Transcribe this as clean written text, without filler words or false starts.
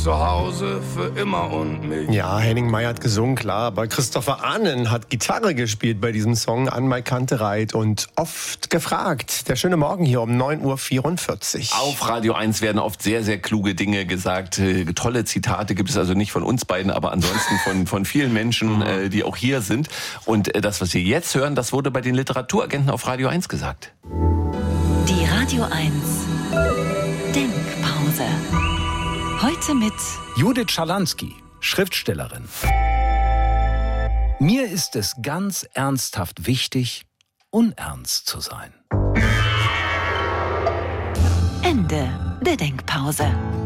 zu Hause für immer und mich. Ja, Henning May hat gesungen, klar, aber Christopher Ahnen hat Gitarre gespielt bei diesem Song an Mike Kantereit und oft gefragt. Der schöne Morgen hier um 9.44 Uhr. Auf Radio 1 werden oft sehr, sehr kluge Dinge gesagt. Tolle Zitate gibt es also nicht von uns beiden, aber ansonsten von vielen Menschen, die auch hier sind. Und das, was wir jetzt hören, das wurde bei den Literaturagenten auf Radio 1 gesagt. Die Radio 1 Denkpause. Heute mit Judith Schalansky, Schriftstellerin. Mir ist es ganz ernsthaft wichtig, unernst zu sein. Ende der Denkpause.